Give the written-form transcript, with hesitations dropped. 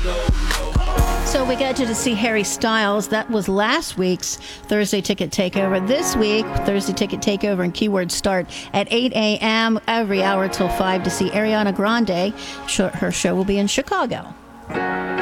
So we got to see Harry Styles. That was last week's Thursday Ticket Takeover. This week, Thursday Ticket Takeover and Keyword start at 8 a.m. every hour till 5 to see Ariana Grande. Her show will be in Chicago.